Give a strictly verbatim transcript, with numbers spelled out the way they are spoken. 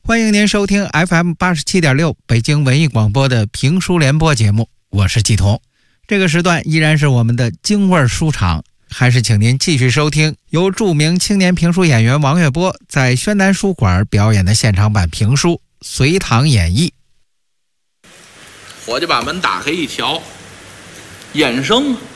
欢迎您收听 F M 八十七点六 北京文艺广播的评书联播节目，我是季彤。这个时段依然是我们的京味书场，还是请您继续收听由著名青年评书演员王月波在宣南书馆表演的现场版评书《隋唐演义》。 伙计把门打开一瞧，衍生